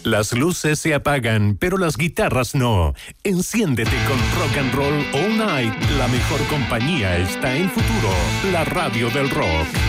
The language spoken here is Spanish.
Las luces se apagan, pero las guitarras no. Enciéndete con Rock and Roll All Night. La mejor compañía está en futuro. La radio del rock.